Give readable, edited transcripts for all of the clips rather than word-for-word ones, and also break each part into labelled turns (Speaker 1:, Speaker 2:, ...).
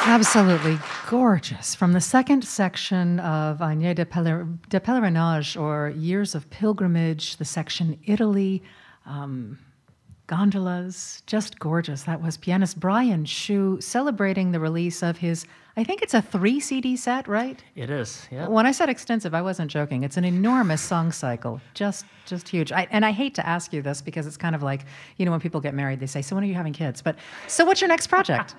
Speaker 1: Absolutely gorgeous. From the second section of Agnès de Pèlerinage, or Years of Pilgrimage, the section Italy, gondolas, just gorgeous. That was pianist Brian Hsu celebrating the release of his, I think it's a 3 CD set, right?
Speaker 2: It is, yeah.
Speaker 1: When I said extensive, I wasn't joking. It's an enormous song cycle, just huge. And I hate to ask you this because it's kind of like, when people get married, they say, so when are you having kids? But so what's your next project?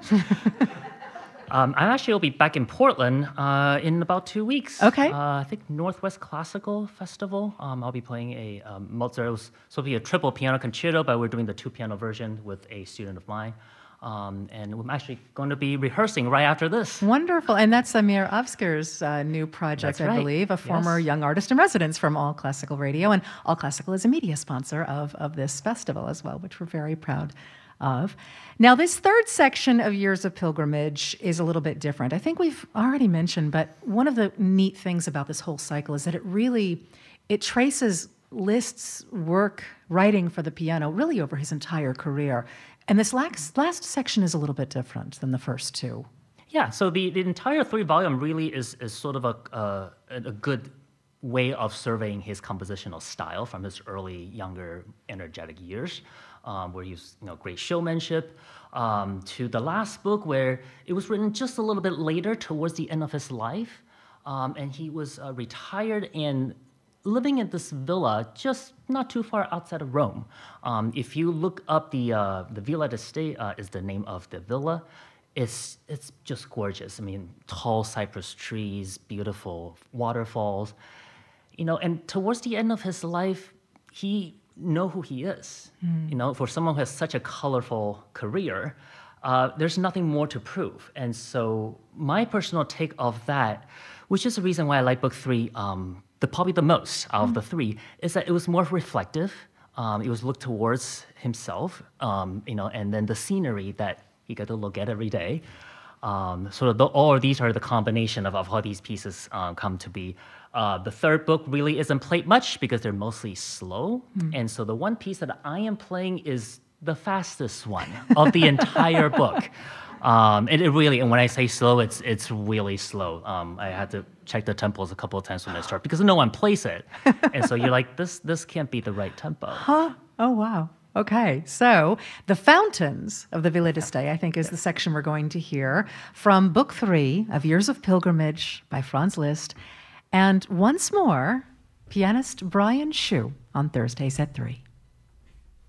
Speaker 2: I actually will be back in Portland in about 2 weeks.
Speaker 1: Okay.
Speaker 2: I think Northwest Classical Festival. I'll be playing a Mozart. It was supposed to be a triple piano concerto, but we're doing the 2-piano version with a student of mine. And I'm actually going to be rehearsing right after this.
Speaker 1: Wonderful. And that's Amir Avsker's new project,
Speaker 2: That's right.
Speaker 1: I believe, a former young artist in residence from All Classical Radio. And All Classical is a media sponsor of this festival as well, which we're very proud of. Now, this third section of Years of Pilgrimage is a little bit different. I think we've already mentioned, but one of the neat things about this whole cycle is that it traces Liszt's work writing for the piano really over his entire career. And this last section is a little bit different than the first two.
Speaker 2: Yeah, so the entire 3-volume really is sort of a good way of surveying his compositional style from his early, younger, energetic years, where he was great showmanship, to the last book where it was written just a little bit later towards the end of his life, and he was retired and living in this villa just not too far outside of Rome. If you look up the Villa d'Este is the name of the villa. It's just gorgeous. I mean, tall cypress trees, beautiful waterfalls. And towards the end of his life, he know who he is. For someone who has such a colorful career, there's nothing more to prove. And so my personal take of that, which is the reason why I like book 3 probably the most out of the 3, is that it was more reflective. It was looked towards himself, and then the scenery that he got to look at every day. All of these are the combination of how these pieces come to be. The third book really isn't played much because they're mostly slow. And so the one piece that I am playing is the fastest one of the entire book. And when I say slow, it's really slow. I had to check the tempos a couple of times when I start because no one plays it. And so you're like, this can't be the right tempo.
Speaker 1: Huh? Oh, wow. Okay, so The Fountains of the Villa d'Este, I think, is the section we're going to hear from Book 3 of Years of Pilgrimage by Franz Liszt. And once more, pianist Brian Hsu on Thursdays at 3.